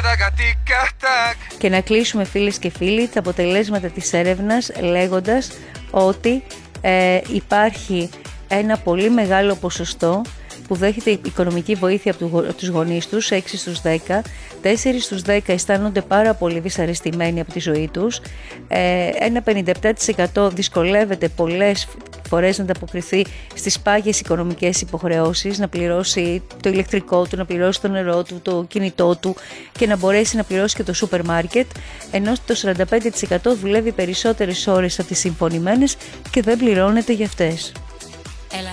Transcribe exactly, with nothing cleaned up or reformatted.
Και να κλείσουμε, φίλες και φίλοι, τα αποτελέσματα της έρευνας λέγοντας ότι ε, υπάρχει ένα πολύ μεγάλο ποσοστό που δέχεται οικονομική βοήθεια από τους γονείς τους, έξι στους δέκα, τέσσερα στους δέκα αισθάνονται πάρα πολύ δυσαρεστημένοι από τη ζωή τους, ένα πενήντα επτά τοις εκατό δυσκολεύεται πολλές φορές να ανταποκριθεί στις πάγιες οικονομικές υποχρεώσεις, να πληρώσει το ηλεκτρικό του, να πληρώσει το νερό του, το κινητό του και να μπορέσει να πληρώσει και το σούπερ μάρκετ, ενώ το σαράντα πέντε τοις εκατό δουλεύει περισσότερες ώρες από τις συμφωνημένες και δεν πληρώνεται για αυτές.